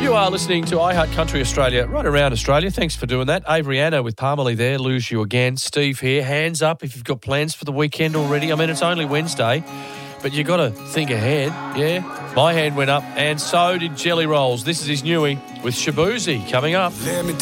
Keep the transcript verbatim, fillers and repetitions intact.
You are listening to iHeart Country Australia, right around Australia. Thanks for doing that. Avery Anna with Parmalee there. Lose you again. Steve here. Hands up if you've got plans for the weekend already. I mean, it's only Wednesday, but you got to think ahead, yeah? My hand went up, and so did Jelly Rolls. This is his newie with Shabuzi coming up. Let me